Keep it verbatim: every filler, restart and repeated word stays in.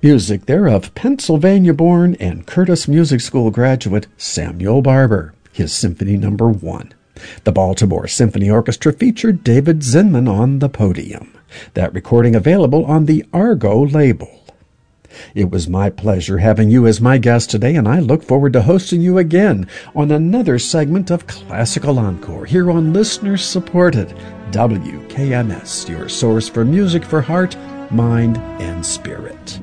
Music there of Pennsylvania-born and Curtis Music School graduate Samuel Barber, his Symphony Number One. The Baltimore Symphony Orchestra featured David Zinman on the podium. That recording available on the Argo label. It was my pleasure having you as my guest today, and I look forward to hosting you again on another segment of Classical Encore here on listener-supported W K M S, your source for music for heart, mind, and spirit.